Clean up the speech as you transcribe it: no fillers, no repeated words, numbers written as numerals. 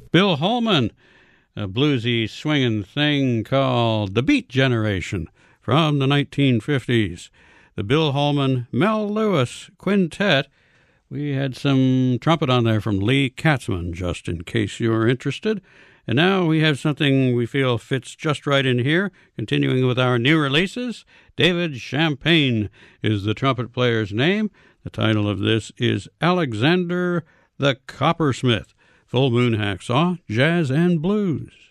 Bill Holman, a bluesy swinging thing called The Beat Generation from the 1950s. The Bill Holman, Mel Lewis Quintet. We had some trumpet on there from Lee Katzman, just in case you're interested. And now we have something we feel fits just right in here. Continuing with our new releases, David Champagne is the trumpet player's name. The title of this is Alexander the Coppersmith. Full Moon Hacksaw, Jazz and Blues.